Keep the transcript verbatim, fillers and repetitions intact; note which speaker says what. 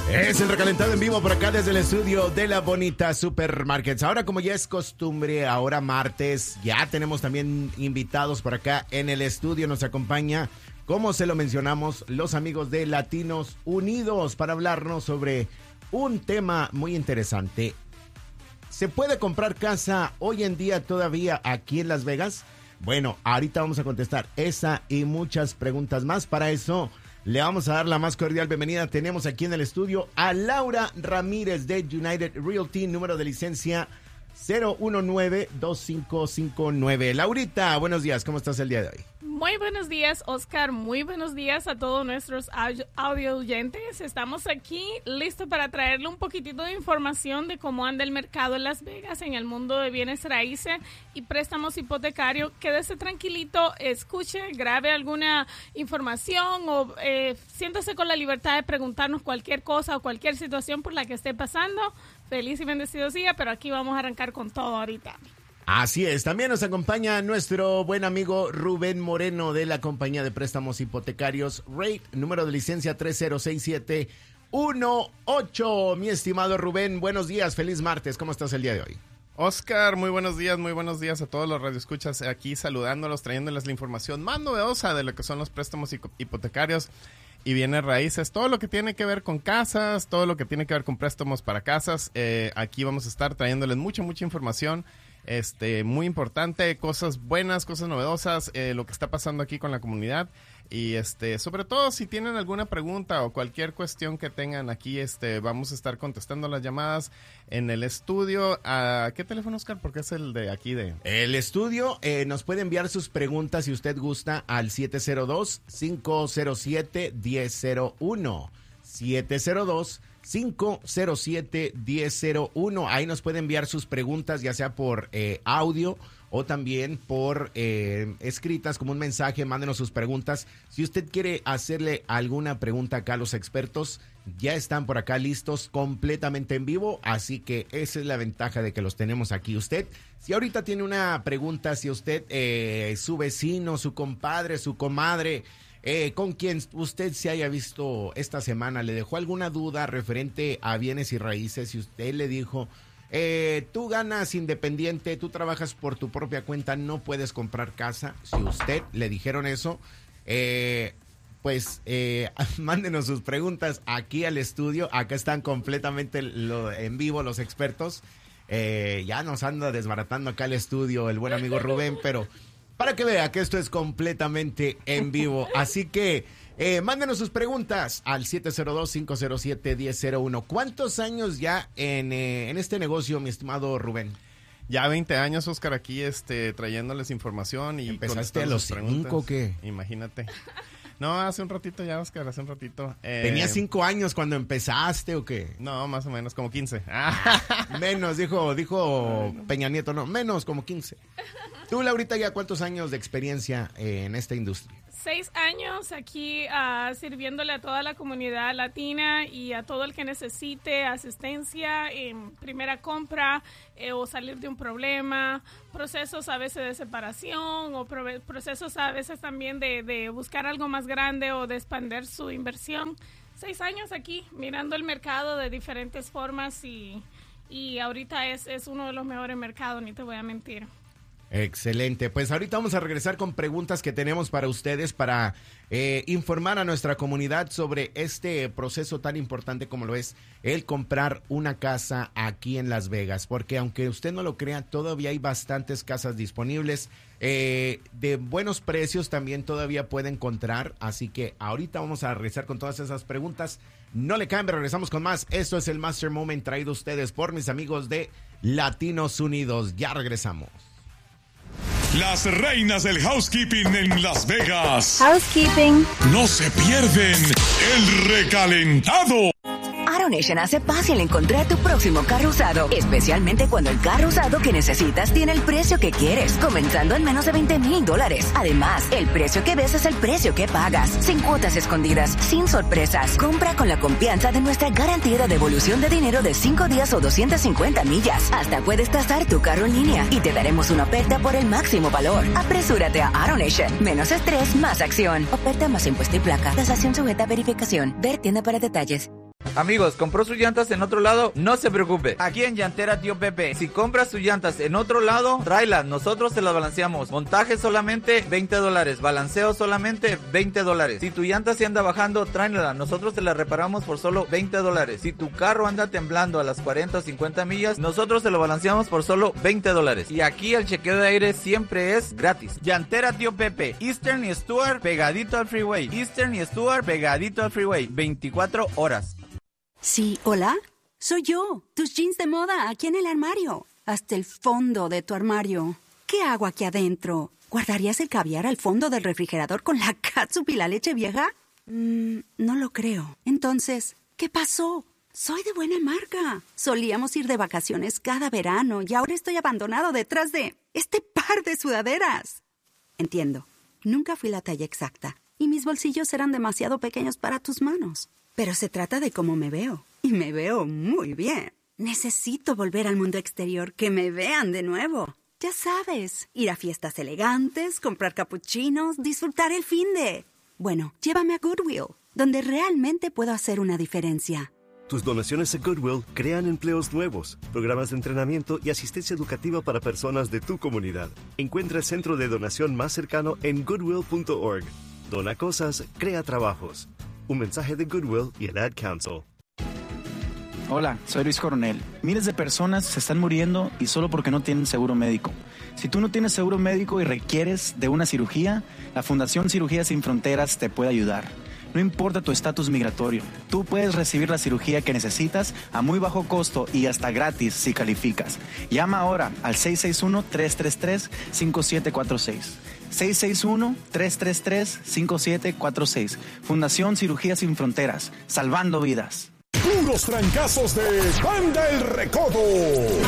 Speaker 1: Es el recalentado en vivo por acá desde el estudio de la Bonita Supermarkets. Ahora, como ya es costumbre, ahora martes, ya tenemos también invitados por acá en el estudio. Nos acompaña, como se lo mencionamos, los amigos de Latinos Unidos para hablarnos sobre un tema muy interesante. ¿Se puede comprar casa hoy en día todavía aquí en Las Vegas? Bueno, ahorita vamos a contestar esa y muchas preguntas más. Para eso le vamos a dar la más cordial bienvenida. Tenemos aquí en el estudio a Laura Ramírez de United Realty, número de licencia cero uno nueve dos cinco cinco nueve. Laurita, buenos días, ¿cómo estás el día de hoy?
Speaker 2: Muy buenos días, Oscar. Muy buenos días a todos nuestros audio oyentes. Estamos aquí listos para traerle un poquitito de información de cómo anda el mercado en Las Vegas en el mundo de bienes raíces y préstamos hipotecarios. Quédese tranquilito, escuche, grabe alguna información o eh, siéntase con la libertad de preguntarnos cualquier cosa o cualquier situación por la que esté pasando. Feliz y bendecido día, pero aquí vamos a arrancar con todo ahorita.
Speaker 1: Así es, también nos acompaña nuestro buen amigo Rubén Moreno de la compañía de préstamos hipotecarios Rate, número de licencia tres cero seis siete uno ocho. Mi estimado Rubén, buenos días, feliz martes, ¿cómo estás el día de hoy?
Speaker 3: Oscar, muy buenos días, muy buenos días a todos los radioescuchas aquí saludándolos, trayéndoles la información más novedosa de lo que son los préstamos hipotecarios y bienes raíces, todo lo que tiene que ver con casas, todo lo que tiene que ver con préstamos para casas. Eh, aquí vamos a estar trayéndoles mucha, mucha información. Este, muy importante, cosas buenas, cosas novedosas, eh, lo que está pasando aquí con la comunidad y este, sobre todo si tienen alguna pregunta o cualquier cuestión que tengan aquí, este, vamos a estar contestando las llamadas en el estudio. ¿A qué teléfono, Oscar? Porque es el de aquí de...
Speaker 1: El estudio eh, nos puede enviar sus preguntas si usted gusta al siete cero dos, cinco cero siete, uno cero cero uno. siete cero dos, cinco cero siete, uno cero cero uno. Ahí nos puede enviar sus preguntas, ya sea por eh, audio o también por eh, escritas como un mensaje. Mándenos sus preguntas. Si usted quiere hacerle alguna pregunta acá a los expertos, ya están por acá listos completamente en vivo. Así que esa es la ventaja de que los tenemos aquí. Usted, si ahorita tiene una pregunta, si usted, eh, su vecino, su compadre, su comadre, Eh, con quien usted se haya visto esta semana, le dejó alguna duda referente a bienes y raíces, y usted le dijo, eh, tú ganas independiente, tú trabajas por tu propia cuenta, no puedes comprar casa. Si usted le dijeron eso, eh, pues eh, mándenos sus preguntas aquí al estudio. Acá están completamente lo, en vivo los expertos. Eh, ya nos anda desbaratando acá el estudio el buen amigo Rubén, pero... para que vea que esto es completamente en vivo. Así que eh, mándenos sus preguntas al siete cero dos, cinco cero siete, uno cero cero uno. ¿Cuántos años ya en, eh, en este negocio, mi estimado Rubén?
Speaker 3: Ya veinte años, Oscar, aquí este, trayéndoles información. Y
Speaker 1: ¿empezaste a los cinco o qué?
Speaker 3: Imagínate. No, hace un ratito ya, Oscar, hace un ratito. Eh,
Speaker 1: ¿Tenías cinco años cuando empezaste o qué?
Speaker 3: No, más o menos, como quince.
Speaker 1: Ah, menos, dijo, dijo no, no. Peña Nieto, no, menos, como quince. Tú, Laurita, ¿ya cuántos años de experiencia eh, en esta industria?
Speaker 2: Seis años aquí uh, sirviéndole a toda la comunidad latina y a todo el que necesite asistencia en primera compra eh, o salir de un problema, procesos a veces de separación o pro- procesos a veces también de, de buscar algo más grande o de expandir su inversión. Seis años aquí mirando el mercado de diferentes formas y, y ahorita es, es uno de los mejores mercados, ni te voy a mentir.
Speaker 1: Excelente, pues ahorita vamos a regresar con preguntas que tenemos para ustedes para eh, informar a nuestra comunidad sobre este proceso tan importante como lo es el comprar una casa aquí en Las Vegas, porque aunque usted no lo crea, todavía hay bastantes casas disponibles eh, de buenos precios, también todavía puede encontrar, así que ahorita vamos a regresar con todas esas preguntas. No le cambie, regresamos con más. Esto es el Master Moment traído a ustedes por mis amigos de Latinos Unidos. Ya regresamos.
Speaker 4: Las reinas del housekeeping en Las Vegas.
Speaker 5: Housekeeping.
Speaker 4: No se pierden el recalentado.
Speaker 5: AutoNation hace fácil encontrar tu próximo carro usado, especialmente cuando el carro usado que necesitas tiene el precio que quieres, comenzando en menos de veinte mil dólares. Además, el precio que ves es el precio que pagas, sin cuotas escondidas, sin sorpresas. Compra con la confianza de nuestra garantía de devolución de dinero de cinco días o doscientas cincuenta millas. Hasta puedes tasar tu carro en línea y te daremos una oferta por el máximo valor. Apresúrate a AutoNation. Menos estrés, más acción. Oferta más impuesto y placa. Tasación sujeta a verificación. Ver tienda para detalles.
Speaker 6: Amigos, ¿compró sus llantas en otro lado? No se preocupe. Aquí en Llantera Tío Pepe, si compras sus llantas en otro lado, tráelas, nosotros te las balanceamos. Montaje solamente veinte dólares, balanceo solamente veinte dólares. Si tu llanta se anda bajando, tráela, nosotros te la reparamos por solo veinte dólares. Si tu carro anda temblando a las cuarenta o cincuenta millas, nosotros te lo balanceamos por solo veinte dólares. Y aquí el chequeo de aire siempre es gratis. Llantera Tío Pepe, Eastern y Stuart pegadito al freeway. Eastern y Stuart pegadito al freeway, veinticuatro horas.
Speaker 7: Sí, hola, soy yo, tus jeans de moda aquí en el armario, hasta el fondo de tu armario. ¿Qué hago aquí adentro? ¿Guardarías el caviar al fondo del refrigerador con la catsup y la leche vieja? Mm, no lo creo. Entonces, ¿qué pasó? Soy de buena marca. Solíamos ir de vacaciones cada verano y ahora estoy abandonado detrás de este par de sudaderas. Entiendo. Nunca fui la talla exacta y mis bolsillos eran demasiado pequeños para tus manos. Pero se trata de cómo me veo. Y me veo muy bien. Necesito volver al mundo exterior, que me vean de nuevo. Ya sabes, ir a fiestas elegantes, comprar capuchinos, disfrutar el finde. Bueno, llévame a Goodwill, donde realmente puedo hacer una diferencia.
Speaker 8: Tus donaciones a Goodwill crean empleos nuevos, programas de entrenamiento y asistencia educativa para personas de tu comunidad. Encuentra el centro de donación más cercano en goodwill punto org. Dona cosas, crea trabajos. Un mensaje de Goodwill y el Ad Council.
Speaker 9: Hola, soy Luis Coronel. Miles de personas se están muriendo y solo porque no tienen seguro médico. Si tú no tienes seguro médico y requieres de una cirugía, la Fundación Cirugías Sin Fronteras te puede ayudar. No importa tu estatus migratorio, tú puedes recibir la cirugía que necesitas a muy bajo costo y hasta gratis si calificas. Llama ahora al seis seis uno, tres tres tres, cinco siete cuatro seis. seis seis uno, tres tres tres, cinco siete cuatro seis. Fundación Cirugías Sin Fronteras, salvando vidas.
Speaker 4: Puros trancazos de Banda El Recodo.